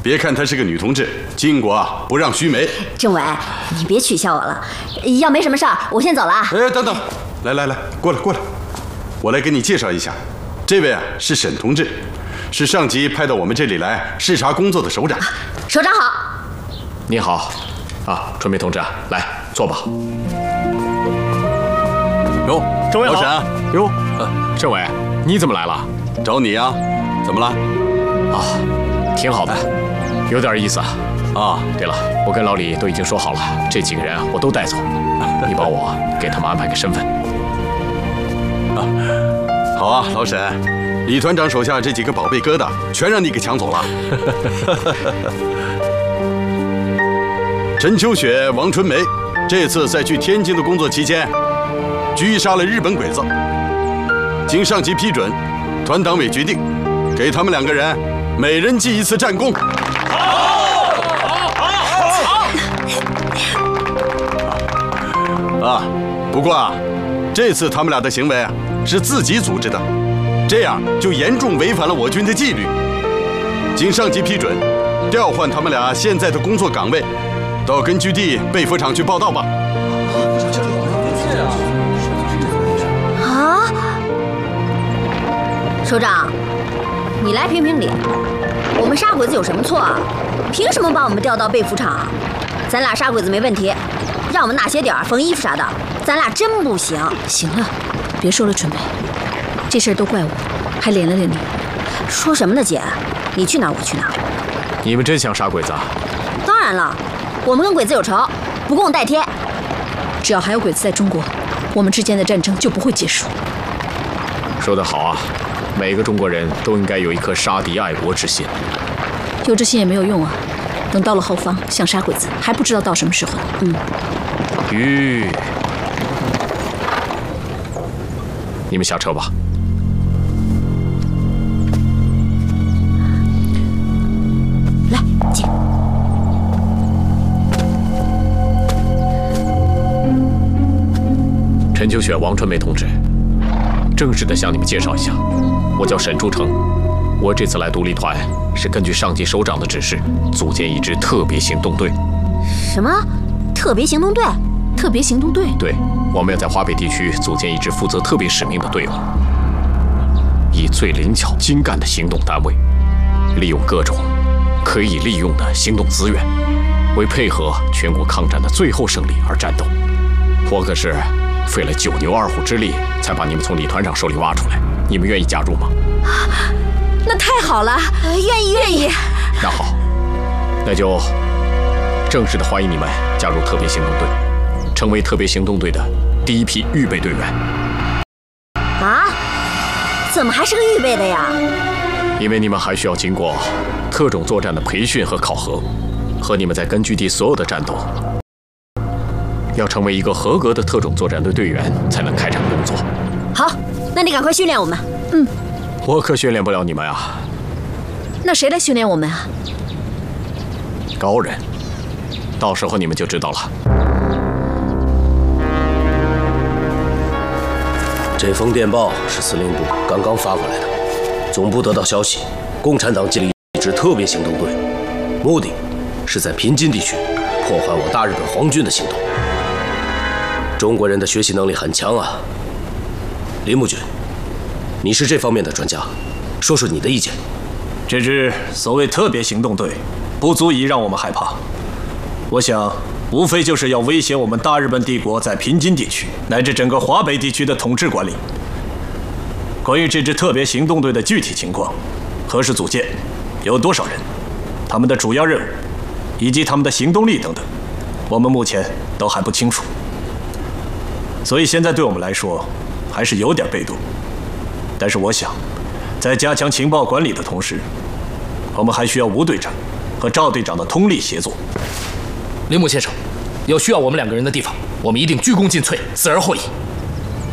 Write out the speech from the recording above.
别看她是个女同志，晋国啊不让须眉。 政委，你别取笑我了。要没什么事儿，我先走了啊。 哎，等等，来，过来，我来给你介绍一下，这位啊是沈同志，是上级派到我们这里来视察工作的首长。 首长好。 你好，啊，春梅同志，来坐吧。 哟，政委好。 老沈， 哟，政委，你怎么来了？ 找你啊，怎么了？ 啊，挺好的，有点意思啊。啊，对了，我跟老李都已经说好了，这几个人我都带走，你帮我给他们安排个身份。 啊，好啊，老沈，李团长手下这几个宝贝疙瘩全让你给抢走了。陈秋雪、王春梅这次在去天津的工作期间，狙杀了日本鬼子。经上级批准，团党委决定给他们2个人每人记1次战功。好！不过啊，这次他们俩的行为啊是自己组织的，这样就严重违反了我军的纪律。经上级批准，调换他们俩现在的工作岗位，到根据地被服厂去报道吧。 啊，首长，你来评评理，我们杀鬼子有什么错啊？凭什么把我们调到被服厂？咱俩杀鬼子没问题，让我们纳鞋点、缝衣服啥的，咱俩真不行。 行了，别说了，春梅，这事儿都怪我，还连累了你。 说什么呢，姐？你去哪儿我去哪儿。 你们真想杀鬼子啊？ 当然了，我们跟鬼子有仇，不共戴天。 只要还有鬼子在中国，我们之间的战争就不会结束。 说得好啊，每个中国人都应该有一颗杀敌爱国之心。 有这心也没有用啊，等到了后方想杀鬼子，还不知道到什么时候呢。 你们下车吧。 来，姐。 陈秋雪、王春梅同志，正式的向你们介绍一下，我叫沈铸成，我这次来独立团是根据上级首长的指示，组建一支特别行动队。 什么？特别行动队？ 特别行动队？ 对，我们要在华北地区组建一支负责特别使命的队伍，以最灵巧精干的行动单位，利用各种可以利用的行动资源，为配合全国抗战的最后胜利而战斗。我可是费了9牛2虎之力，才把你们从李团长手里挖出来。你们愿意加入吗？ 那太好了，愿意。 那好，那就正式的欢迎你们加入特别行动队，成为特别行动队的第一批预备队员。 啊？怎么还是个预备的呀？ 因为你们还需要经过特种作战的培训和考核，和你们在根据地所有的战斗。要成为一个合格的特种作战队队员，才能开展工作。 好，那你赶快训练我们。 我可训练不了你们啊。 那谁来训练我们啊？ 高人，到时候你们就知道了。 这封电报是司令部刚刚发过来的，总部得到消息，共产党建立一支特别行动队，目的是在平津地区破坏我大日本皇军的行动。中国人的学习能力很强啊，林木君，你是这方面的专家，说说你的意见。 这支所谓特别行动队，不足以让我们害怕。我想，无非就是要威胁我们大日本帝国在平津地区乃至整个华北地区的统治管理。关于这支特别行动队的具体情况，何时组建，有多少人，他们的主要任务，以及他们的行动力等等，我们目前都还不清楚。所以现在对我们来说，还是有点被动。但是我想，在加强情报管理的同时，我们还需要吴队长和赵队长的通力协作。 铃木先生，有需要我们2个人的地方，我们一定鞠躬尽瘁，死而后已。